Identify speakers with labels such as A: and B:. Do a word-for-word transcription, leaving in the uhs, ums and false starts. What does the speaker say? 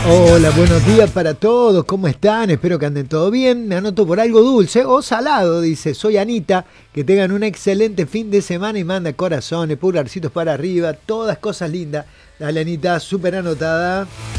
A: Hola, buenos días para todos, ¿cómo están? Espero que anden todo bien. Me anoto por algo dulce o salado, dice. Soy Anita, que tengan un excelente fin de semana y manda corazones, pulgarcitos para arriba, todas cosas lindas. Dale, Anita, súper anotada.